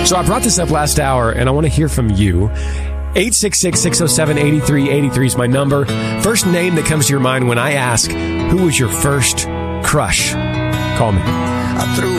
So I brought this up last hour, and I want to hear from you. 866-607-8383 is my number. First name that comes to your mind when I ask, who was your first crush? Call me.